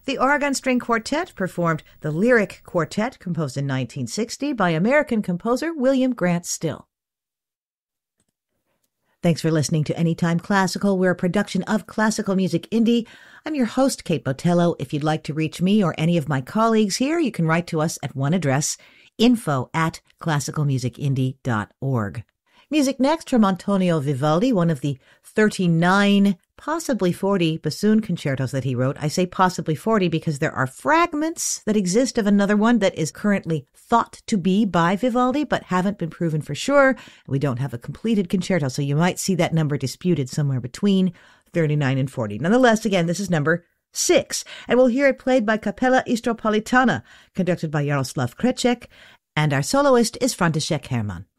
The Oregon String Quartet performed the Lyric Quartet, composed in 1960 by American composer William Grant Still. Thanks for listening to Anytime Classical. We're a production of Classical Music Indie. I'm your host, Kate Botello. If you'd like to reach me or any of my colleagues here, you can write to us at one address, info@classicalmusicindie.org. Music next from Antonio Vivaldi, one of the 39, possibly 40 bassoon concertos that he wrote. I say possibly 40 because there are fragments that exist of another one that is currently thought to be by Vivaldi, but haven't been proven for sure. We don't have a completed concerto, so you might see that number disputed somewhere between 39 and 40. Nonetheless, again, this is number 6, and we'll hear it played by Capella Istropolitana, conducted by Jaroslav Krecek, and our soloist is František Herman.